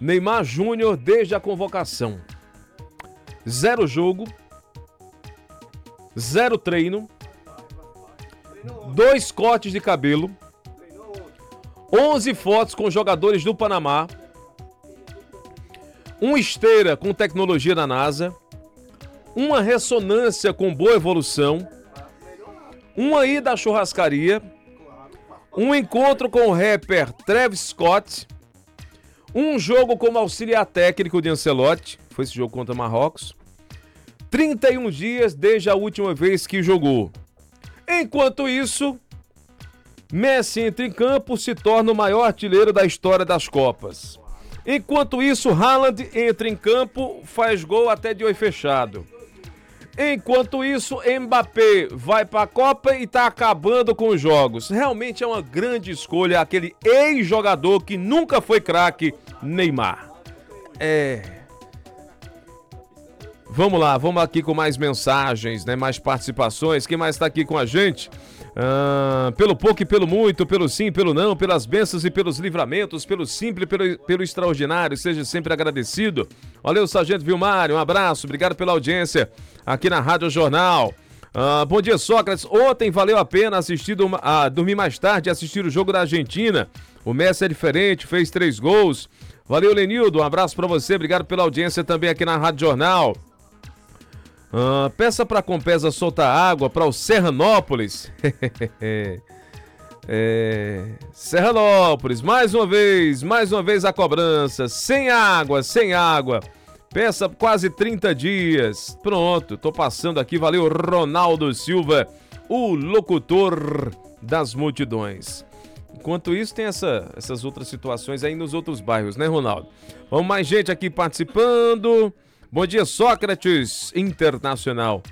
Neymar Júnior desde a convocação. 0 jogo, 0 treino, 2 cortes de cabelo, 11 fotos com jogadores do Panamá, 1 esteira com tecnologia da NASA, 1 ressonância com boa evolução, 1 ida à churrascaria, 1 encontro com o rapper Travis Scott, 1 jogo como auxiliar técnico de Ancelotti, foi esse jogo contra Marrocos, 31 dias desde a última vez que jogou. Enquanto isso, Messi entra em campo, se torna o maior artilheiro da história das Copas. Enquanto isso, Haaland entra em campo, faz gol até de olho fechado. Enquanto isso, Mbappé vai para a Copa e está acabando com os jogos. Realmente é uma grande escolha aquele ex-jogador que nunca foi craque, Neymar. Vamos lá, vamos aqui com mais mensagens, né? Mais participações. Quem mais está aqui com a gente? Pelo pouco e pelo muito, pelo sim e pelo não, pelas bênçãos e pelos livramentos, pelo simples e pelo extraordinário, seja sempre agradecido. Valeu, Sargento Vilmário, um abraço, obrigado pela audiência aqui na Rádio Jornal. Bom dia, Sócrates. Ontem valeu a pena dormir mais tarde e assistir o jogo da Argentina. O Messi é diferente, fez 3 gols. Valeu, Lenildo, um abraço pra você, obrigado pela audiência também aqui na Rádio Jornal. Peça pra Compesa soltar água para o Serranópolis. Serranópolis, mais uma vez a cobrança. Sem água. Peça quase 30 dias. Pronto, tô passando aqui. Valeu, Ronaldo Silva, o locutor das multidões. Enquanto isso, tem essas outras situações aí nos outros bairros, né, Ronaldo? Vamos mais gente aqui participando. Bom dia, Sócrates Internacional.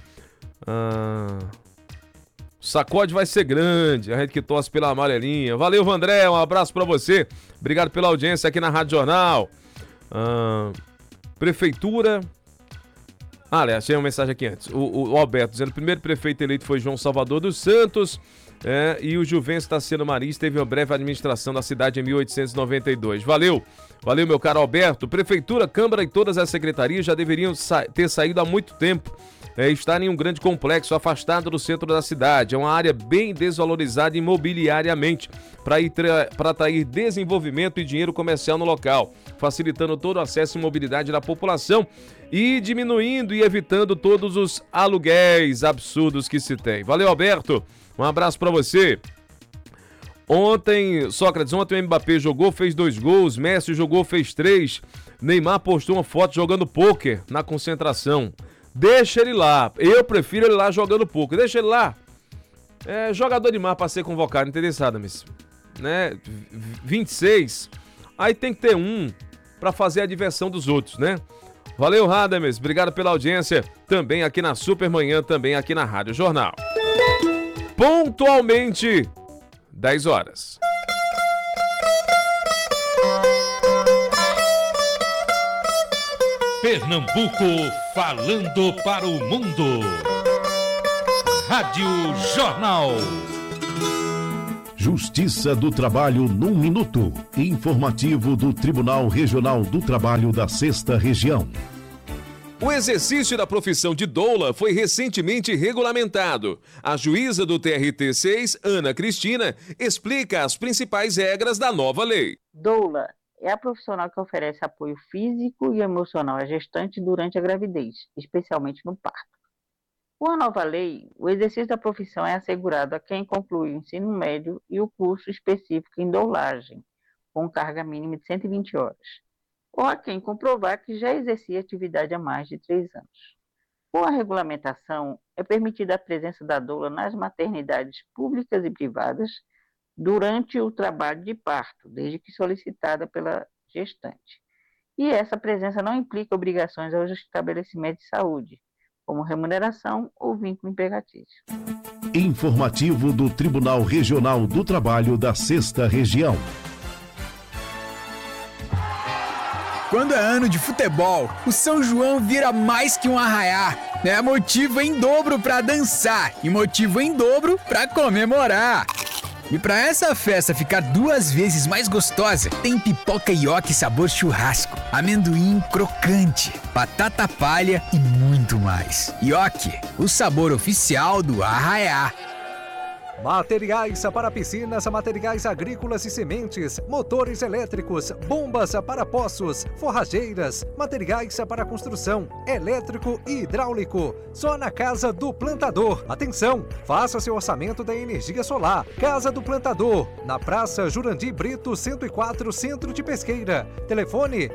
O sacode vai ser grande, a gente que torce pela amarelinha. Valeu, Vandré, um abraço pra você. Obrigado pela audiência aqui na Rádio Jornal. Prefeitura... aliás, tinha uma mensagem aqui antes. O Alberto dizendo: o primeiro prefeito eleito foi João Salvador dos Santos, e o Juvencio Tassiano Maris teve uma breve administração da cidade em 1892. Valeu, meu caro Alberto. Prefeitura, Câmara e todas as secretarias já deveriam ter saído há muito tempo. Estar em um grande complexo afastado do centro da cidade. É uma área bem desvalorizada imobiliariamente para atrair desenvolvimento e dinheiro comercial no local, facilitando todo o acesso e mobilidade da população e diminuindo e evitando todos os aluguéis absurdos que se tem. Valeu, Alberto. Um abraço para você. Ontem o Mbappé jogou, fez 2 gols, Messi jogou, fez 3. Neymar postou uma foto jogando pôquer na concentração. Deixa ele lá. Eu prefiro ele lá jogando pôquer. Deixa ele lá. Jogador demais para ser convocado, interessado, mas, né? 26. Aí tem que ter um para fazer a diversão dos outros, né? Valeu, Radames. Obrigado pela audiência. Também aqui na Supermanhã, também aqui na Rádio Jornal. Pontualmente, 10 horas. Pernambuco falando para o mundo. Rádio Jornal. Justiça do Trabalho num minuto. Informativo do Tribunal Regional do Trabalho da 6ª Região. O exercício da profissão de doula foi recentemente regulamentado. A juíza do TRT6, Ana Cristina, explica as principais regras da nova lei. Doula é a profissional que oferece apoio físico e emocional à gestante durante a gravidez, especialmente no parto. Com a nova lei, o exercício da profissão é assegurado a quem conclui o ensino médio e o curso específico em doulagem, com carga mínima de 120 horas, ou a quem comprovar que já exercia atividade há mais de 3 anos. Com a regulamentação, é permitida a presença da doula nas maternidades públicas e privadas durante o trabalho de parto, desde que solicitada pela gestante. E essa presença não implica obrigações aos estabelecimentos de saúde, como remuneração ou vínculo empregatício. Informativo do Tribunal Regional do Trabalho da 6ª Região. Quando é ano de futebol, o São João vira mais que um arraiá. É motivo em dobro para dançar e motivo em dobro para comemorar. E pra essa festa ficar 2 vezes mais gostosa, tem pipoca Yoki sabor churrasco, amendoim crocante, batata palha e muito mais. Yoki, o sabor oficial do Arraiá. Materiais para piscinas, materiais agrícolas e sementes, motores elétricos, bombas para poços, forrageiras, materiais para construção, elétrico e hidráulico. Só na Casa do Plantador. Atenção, faça seu orçamento da energia solar. Casa do Plantador, na Praça Jurandir Brito, 104, Centro de Pesqueira. Telefone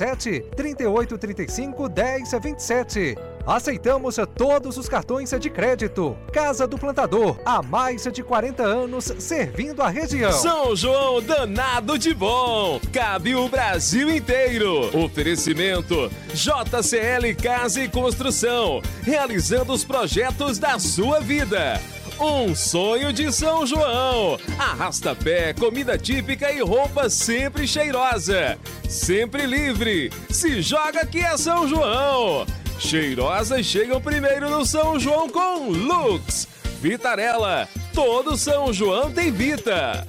87-3835-1027. Aceitamos todos os cartões de crédito. Casa do Plantador, há mais de 40 anos servindo a região. São João danado de bom, cabe o Brasil inteiro. Oferecimento JCL Casa e Construção, realizando os projetos da sua vida. Um sonho de São João. Arrasta-pé, comida típica e roupa sempre cheirosa. Sempre livre. Se joga que é São João. Cheirosas chegam primeiro no São João com Lux. Vitarella, todo São João tem Vita.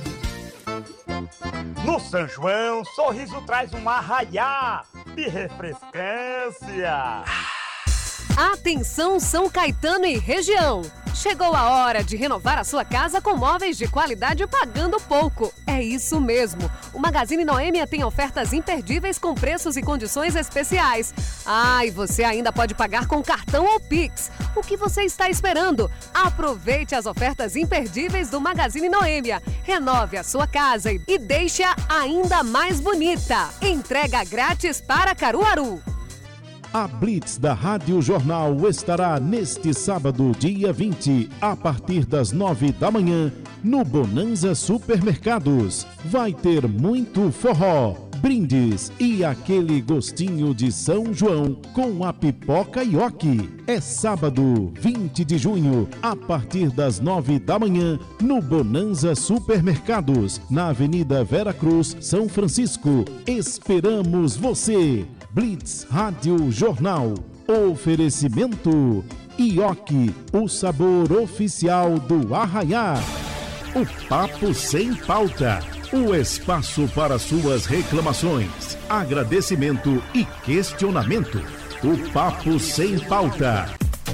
No São João, sorriso traz um arraiá de refrescância. Atenção São Caetano e região! Chegou a hora de renovar a sua casa com móveis de qualidade pagando pouco. É isso mesmo! O Magazine Noêmia tem ofertas imperdíveis com preços e condições especiais. E você ainda pode pagar com cartão ou Pix. O que você está esperando? Aproveite as ofertas imperdíveis do Magazine Noêmia. Renove a sua casa e deixe-a ainda mais bonita. Entrega grátis para Caruaru. A Blitz da Rádio Jornal estará neste sábado, dia 20, a partir das 9 da manhã, no Bonanza Supermercados. Vai ter muito forró, brindes e aquele gostinho de São João com a pipoca Yoki. É sábado, 20 de junho, a partir das 9 da manhã, no Bonanza Supermercados, na Avenida Vera Cruz, São Francisco. Esperamos você! Blitz Rádio Jornal. Oferecimento Yoki, o sabor oficial do Arraiá. O Papo Sem Pauta. O espaço para suas reclamações, agradecimento e questionamento. O Papo Sem Pauta.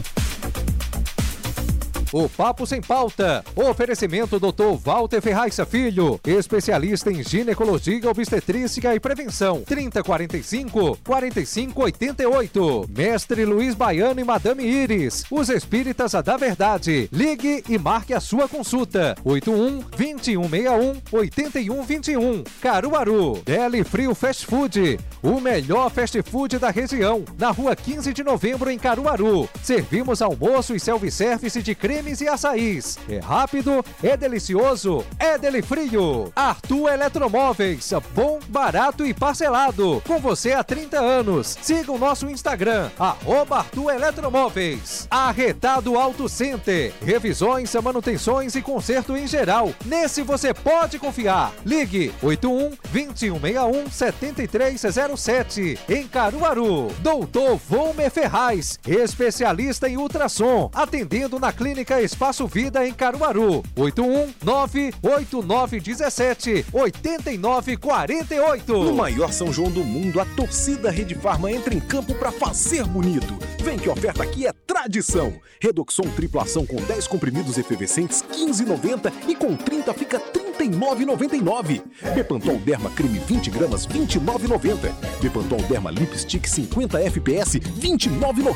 O Papo Sem Pauta. Oferecimento Dr. Walter Ferraz Filho, especialista em ginecologia, obstetrícia e prevenção. 3045-4588. Mestre Luiz Baiano e Madame Iris, os espíritas da verdade. Ligue e marque a sua consulta. 81-2161-8121. Caruaru. Deli Frio Fast Food, o melhor fast food da região. Na rua 15 de novembro, em Caruaru. Servimos almoço e self-service de creme e açaís. É rápido, é delicioso, é Deli Frio. Arthur Eletromóveis, bom, barato e parcelado. Com você há 30 anos. Siga o nosso Instagram, @Arthur Eletromóveis. Arretado Auto Center, revisões, manutenções e conserto em geral. Nesse você pode confiar. Ligue 81-2161-7307. Em Caruaru. Doutor Volmer Ferraz, especialista em ultrassom, atendendo na Clínica Espaço Vida em Caruaru. 81-98917-8948. No maior São João do mundo, a torcida Rede Farma entra em campo para fazer bonito. Vem que a oferta aqui é tradição. Redoxon tripla ação com 10 comprimidos efervescentes, 15,90 e com 30 fica 39,99. Bepantol Derma Creme 20 gramas, 29,90. Bepantol Derma Lip Stick 50 FPS, 29,90.